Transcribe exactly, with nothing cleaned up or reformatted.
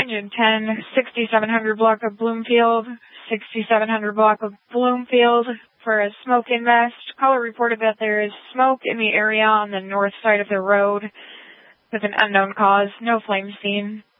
Engine ten, sixty-seven hundred block of Bloomfield, sixty-seven hundred block of Bloomfield for a smoke invest. Caller reported that there is smoke in the area on the north side of the road with an unknown cause. No flames seen.